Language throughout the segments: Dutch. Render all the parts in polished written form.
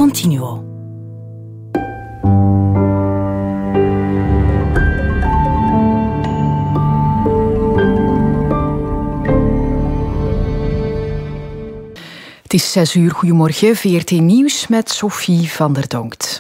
Continuo. Het is 6 uur. Goedemorgen. VRT Nieuws met Sophie van der Donkt.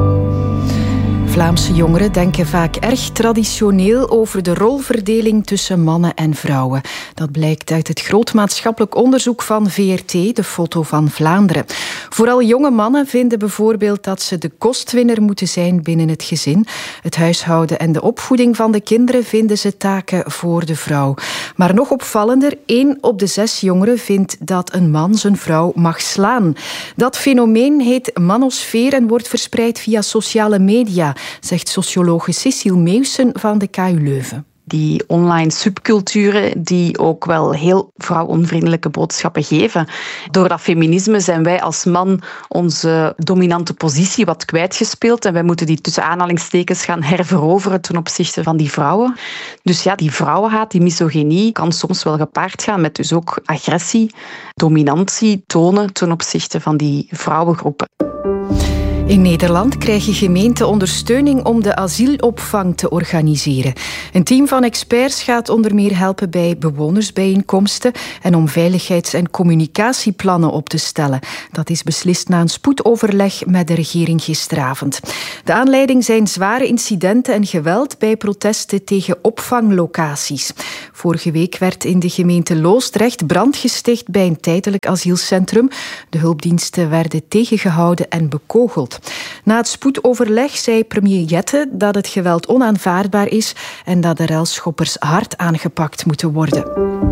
Vlaamse jongeren denken vaak erg traditioneel over de rolverdeling tussen mannen en vrouwen. Dat blijkt uit het groot maatschappelijk onderzoek van VRT, de Foto van Vlaanderen. Vooral jonge mannen vinden bijvoorbeeld dat ze de kostwinner moeten zijn binnen het gezin. Het huishouden en de opvoeding van de kinderen vinden ze taken voor de vrouw. Maar nog opvallender, 1 op de 6 jongeren vindt dat een man zijn vrouw mag slaan. Dat fenomeen heet manosfeer en wordt verspreid via sociale media, zegt sociologe Cecile Meeuwsen van de KU Leuven. Die online subculturen die ook wel heel vrouwonvriendelijke boodschappen geven. Door dat feminisme zijn wij als man onze dominante positie wat kwijtgespeeld en wij moeten die tussen aanhalingstekens gaan herveroveren ten opzichte van die vrouwen. Dus ja, die vrouwenhaat, die misogynie kan soms wel gepaard gaan met dus ook agressie, dominantie tonen ten opzichte van die vrouwengroepen. In Nederland krijgen gemeenten ondersteuning om de asielopvang te organiseren. Een team van experts gaat onder meer helpen bij bewonersbijeenkomsten en om veiligheids- en communicatieplannen op te stellen. Dat is beslist na een spoedoverleg met de regering gisteravond. De aanleiding zijn zware incidenten en geweld bij protesten tegen opvanglocaties. Vorige week werd in de gemeente Loosdrecht brand gesticht bij een tijdelijk asielcentrum. De hulpdiensten werden tegengehouden en bekogeld. Na het spoedoverleg zei premier Jette dat het geweld onaanvaardbaar is en dat de relschoppers hard aangepakt moeten worden.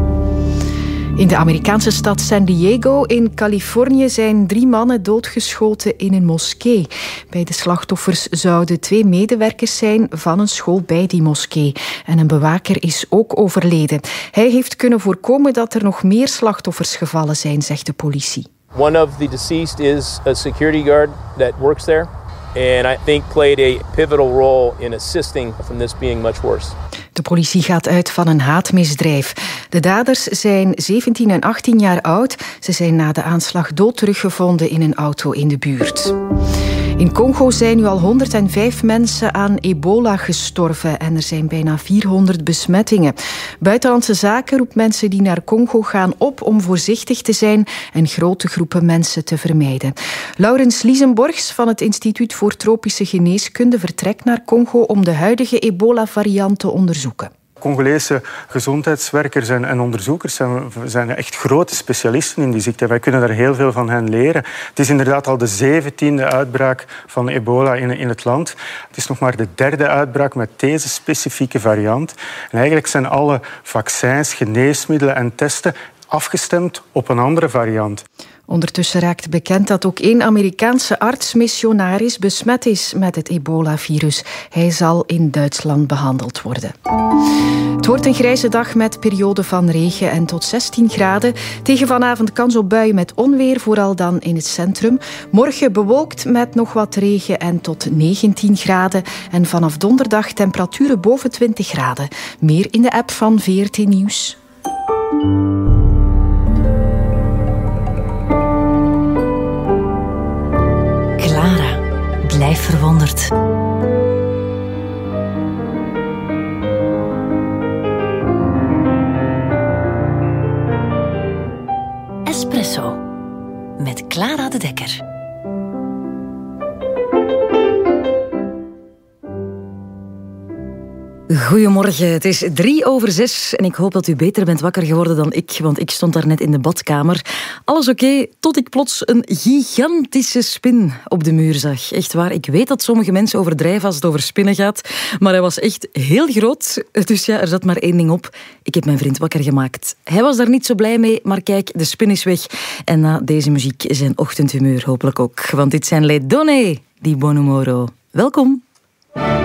In de Amerikaanse stad San Diego in Californië zijn 3 mannen doodgeschoten in een moskee. Bij de slachtoffers zouden 2 medewerkers zijn van een school bij die moskee. En een bewaker is ook overleden. Hij heeft kunnen voorkomen dat er nog meer slachtoffers gevallen zijn, zegt de politie. One of the deceased is a security guard that works there, and I think played a pivotal role in assisting from this being much worse. De politie gaat uit van een haatmisdrijf. De daders zijn 17 en 18 jaar oud. Ze zijn na de aanslag dood teruggevonden in een auto in de buurt. In Congo zijn nu al 105 mensen aan ebola gestorven en er zijn bijna 400 besmettingen. Buitenlandse Zaken roept mensen die naar Congo gaan op om voorzichtig te zijn en grote groepen mensen te vermijden. Laurens Liesenborgs van het Instituut voor Tropische Geneeskunde vertrekt naar Congo om de huidige ebola-variant te onderzoeken. Congolese gezondheidswerkers en onderzoekers zijn echt grote specialisten in die ziekte. Wij kunnen daar heel veel van hen leren. Het is inderdaad al de 17e uitbraak van ebola in het land. Het is nog maar de 3e uitbraak met deze specifieke variant. En eigenlijk zijn alle vaccins, geneesmiddelen en testen afgestemd op een andere variant. Ondertussen raakt bekend dat ook 1 Amerikaanse arts-missionaris besmet is met het ebola-virus. Hij zal in Duitsland behandeld worden. Het wordt een grijze dag met periode van regen en tot 16 graden. Tegen vanavond kans op buien met onweer, vooral dan in het centrum. Morgen bewolkt met nog wat regen en tot 19 graden. En vanaf donderdag temperaturen boven 20 graden. Meer in de app van VRT Nieuws. Clara, blijf verwonderd. Espresso met Clara de Dekker. Goedemorgen, het is 6:03 en ik hoop dat u beter bent wakker geworden dan ik, want ik stond daar net in de badkamer. Alles oké, tot ik plots een gigantische spin op de muur zag. Echt waar, ik weet dat sommige mensen overdrijven als het over spinnen gaat, maar hij was echt heel groot. Dus ja, er zat maar 1 ding op. Ik heb mijn vriend wakker gemaakt. Hij was daar niet zo blij mee, maar kijk, de spin is weg. En na deze muziek zijn ochtendhumeur hopelijk ook, want dit zijn Les Données di Buon Umoro. Welkom.